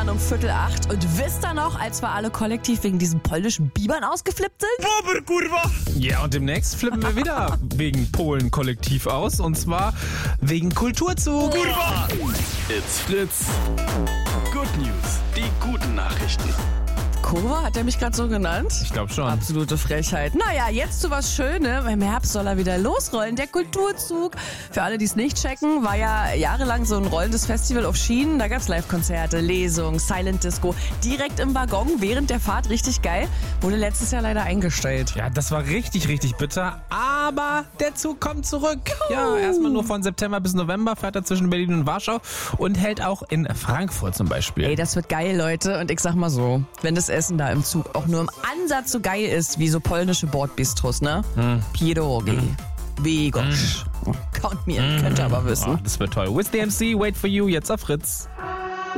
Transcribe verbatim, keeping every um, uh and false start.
um Viertel acht. Und wisst ihr noch, als wir alle kollektiv wegen diesen polnischen Bibern ausgeflippt sind? Bober, kurwa! Ja, und demnächst flippen wir wieder wegen Polen kollektiv aus. Und zwar wegen Kulturzug. Kurwa! It's Fritz. Good News. Die guten Nachrichten. Kurva, hat er mich gerade so genannt? Ich glaube schon. Absolute Frechheit. Naja, jetzt zu was Schönem. Im Herbst soll er wieder losrollen. Der Kulturzug. Für alle, die es nicht checken, war ja jahrelang so ein rollendes Festival auf Schienen. Da gab es Live-Konzerte, Lesungen, Silent Disco. Direkt im Waggon während der Fahrt. Richtig geil. Wurde letztes Jahr leider eingestellt. Ja, das war richtig, richtig bitter. Aber der Zug kommt zurück. Ja, erstmal nur von September bis November fährt er zwischen Berlin und Warschau und hält auch in Frankfurt zum Beispiel. Ey, das wird geil, Leute. Und ich sag mal so, wenn das Essen da im Zug auch nur im Ansatz so geil ist wie so polnische Bordbistros, ne? Hm. Pierogi, hm. Wigosch. Hm. Count me in, könnt ihr aber wissen. Oh, das wird toll. With the M C, Wait for You, jetzt auf Fritz.